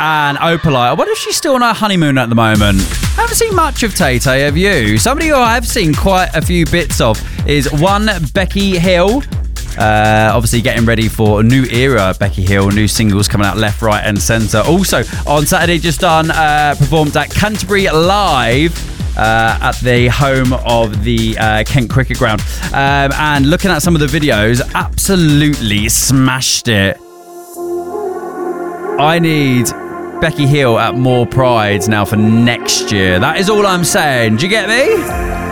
and Opalite. I wonder if she's still on her honeymoon at the moment. I haven't seen much of Tay Tay, have you? Somebody who I have seen quite a few bits of is one Becky Hill. Obviously getting ready for a new era, Becky Hill. New singles coming out left, right and centre. Also, on Saturday just done, performed at Canterbury Live. At the home of the Kent Cricket Ground. And looking at some of the videos, absolutely smashed it. I need Becky Hill at more Prides now for next year. That is all I'm saying. Do you get me?